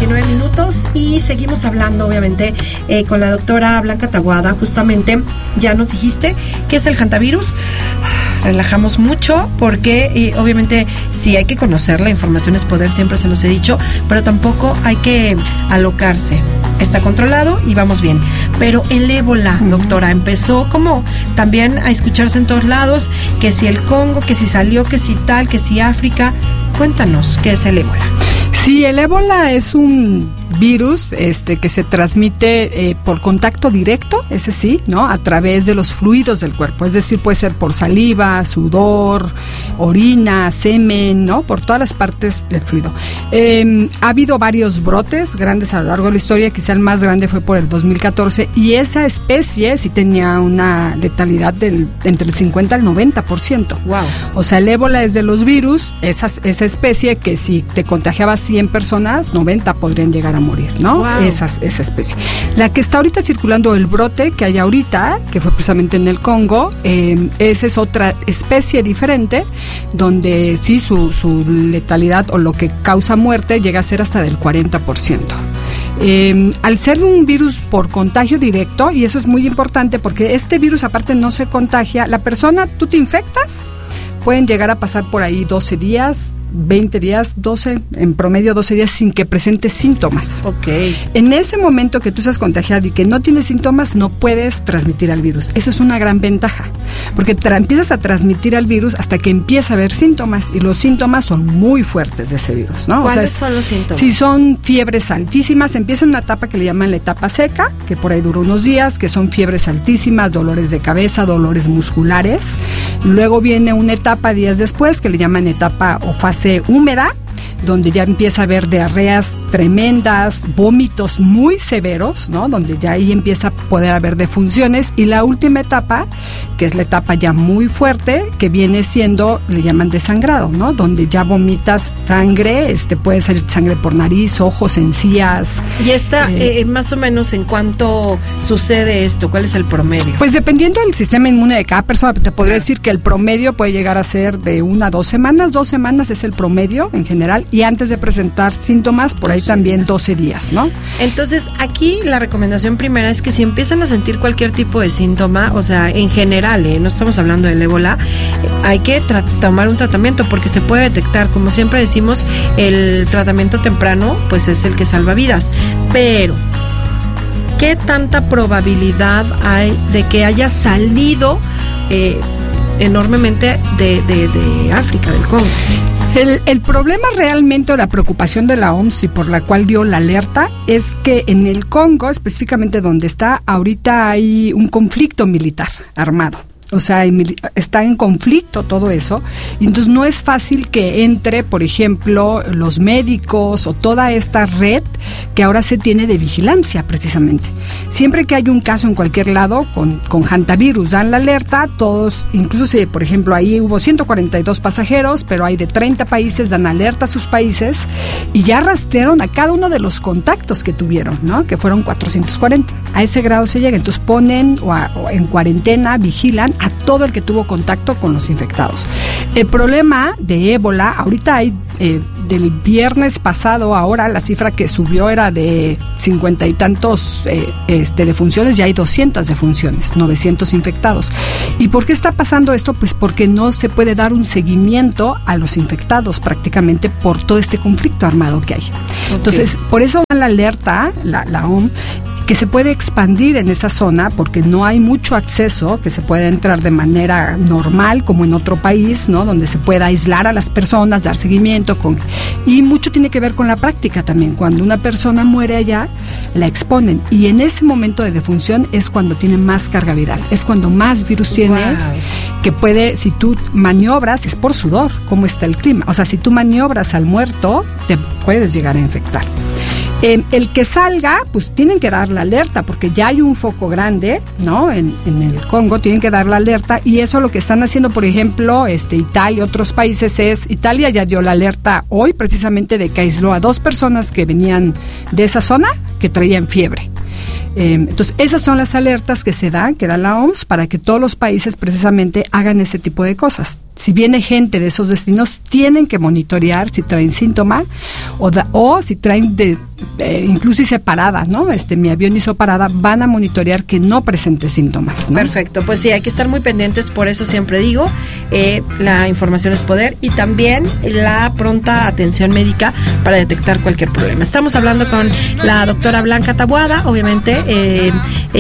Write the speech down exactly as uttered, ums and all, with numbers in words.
veintinueve minutos y seguimos hablando, obviamente, eh, con la doctora Blanca Taboada. Justamente, ya nos dijiste qué es el hantavirus. Relajamos mucho porque, eh, obviamente, sí hay que conocer, la información es poder, siempre se los he dicho, pero tampoco hay que alocarse. Está controlado y vamos bien. Pero el ébola, uh-huh. doctora, empezó como también a escucharse en todos lados, que si el Congo, que si salió, que si tal, que si África. Cuéntanos, ¿qué es el ébola? Sí, el ébola es un virus este que se transmite eh, por contacto directo, ese sí, ¿no? A través de los fluidos del cuerpo, es decir, puede ser por saliva, sudor, orina, semen, ¿no? Por todas las partes del fluido. Eh, ha habido varios brotes grandes a lo largo de la historia, quizá el más grande fue por el dos mil catorce, y esa especie sí tenía una letalidad del entre el cincuenta al noventa por ciento. Wow. O sea, el ébola es de los virus, esa, esa especie que si te contagiabas cien personas, noventa podrían llegar a morir, ¿no? Wow. Esa, esa especie. La que está ahorita circulando, el brote que hay ahorita, que fue precisamente en el Congo, eh, esa es otra especie diferente, donde sí su, su letalidad o lo que causa muerte llega a ser hasta del cuarenta por ciento. Eh, al ser un virus por contagio directo, y eso es muy importante porque este virus aparte no se contagia, la persona, tú te infectas, pueden llegar a pasar por ahí doce días, veinte días, doce, en promedio doce días sin que presentes síntomas. Ok. En ese momento que tú estás contagiado y que no tienes síntomas, no puedes transmitir al virus. Eso es una gran ventaja, porque te empiezas a transmitir al virus hasta que empieza a haber síntomas, y los síntomas son muy fuertes de ese virus, ¿no? ¿Cuáles o sea, son los síntomas? Si son fiebres altísimas, empieza una etapa que le llaman la etapa seca, que por ahí dura unos días, que son fiebres altísimas, dolores de cabeza, dolores musculares. Luego viene una etapa días después que le llaman etapa o fase húmeda, donde ya empieza a haber diarreas tremendas, vómitos muy severos, ¿no? Donde ya ahí empieza a poder haber defunciones. Y la última etapa, que es la etapa ya muy fuerte, que viene siendo, le llaman desangrado, ¿no? Donde ya vomitas sangre, este puede salir sangre por nariz, ojos, encías. ¿Y esta, eh, eh, más o menos, en cuánto sucede esto? ¿Cuál es el promedio? Pues dependiendo del sistema inmune de cada persona, te podría decir que el promedio puede llegar a ser de una a dos semanas. Dos semanas es el promedio en general, y antes de presentar síntomas, por ahí también doce días, ¿no? Entonces, aquí la recomendación primera es que si empiezan a sentir cualquier tipo de síntoma, o sea, en general, ¿eh? No estamos hablando del ébola, eh, hay que tra- tomar un tratamiento porque se puede detectar. Como siempre decimos, el tratamiento temprano, pues es el que salva vidas. Pero, ¿qué tanta probabilidad hay de que haya salido eh, enormemente de, de, de África, del Congo? El, el problema realmente, o la preocupación de la O M S y por la cual dio la alerta, es que en el Congo, específicamente donde está, ahorita hay un conflicto militar armado. O sea, está en conflicto todo eso, y entonces no es fácil que entre, por ejemplo, los médicos o toda esta red que ahora se tiene de vigilancia, precisamente. Siempre que hay un caso en cualquier lado con, con hantavirus, dan la alerta, todos, incluso si, por ejemplo, ahí hubo ciento cuarenta y dos pasajeros, pero hay de treinta países, dan alerta a sus países, y ya rastrearon a cada uno de los contactos que tuvieron, ¿no? Que fueron cuatrocientos cuarenta. A ese grado se llega, entonces ponen o, a, o en cuarentena, vigilan a todo el que tuvo contacto con los infectados. El problema de ébola, ahorita hay, eh, del viernes pasado, ahora la cifra que subió era de cincuenta y tantos eh, este, defunciones, ya hay doscientas defunciones, novecientos infectados. ¿Y por qué está pasando esto? Pues porque no se puede dar un seguimiento a los infectados prácticamente por todo este conflicto armado que hay. Okay. Entonces, por eso dan la alerta, la, la O M S, que se puede expandir en esa zona porque no hay mucho acceso, que se puede entrar de manera normal como en otro país, ¿no? Donde se pueda aislar a las personas, dar seguimiento con, y mucho tiene que ver con la práctica también. Cuando una persona muere allá, la exponen, y en ese momento de defunción es cuando tiene más carga viral, es cuando más virus tiene. Wow. Que puede, si tú maniobras, es por sudor, cómo está el clima, o sea, si tú maniobras al muerto, te puedes llegar a infectar. Eh, el que salga, pues tienen que dar la alerta, porque ya hay un foco grande, ¿no? En, en el Congo tienen que dar la alerta, y eso lo que están haciendo, por ejemplo, este Italia y otros países es, Italia ya dio la alerta hoy, precisamente, de que aisló a dos personas que venían de esa zona que traían fiebre. Eh, entonces, esas son las alertas que se dan, que da la O M S, para que todos los países precisamente hagan ese tipo de cosas. Si viene gente de esos destinos, tienen que monitorear si traen síntoma o, da, o si traen de eh, incluso hice parada, ¿no? Este, mi avión hizo parada, van a monitorear que no presente síntomas, ¿no? Perfecto, pues sí, hay que estar muy pendientes, por eso siempre digo, eh, la información es poder y también la pronta atención médica para detectar cualquier problema. Estamos hablando con la doctora Blanca Taboada, obviamente, eh,